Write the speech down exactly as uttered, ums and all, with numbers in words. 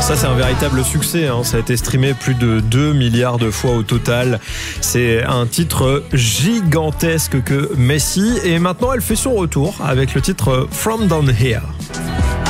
Ça, c'est un véritable succès, hein. Ça a été streamé plus de deux milliards de fois au total. C'est un titre gigantesque que Messi. Et maintenant, elle fait son retour avec le titre From Down Here.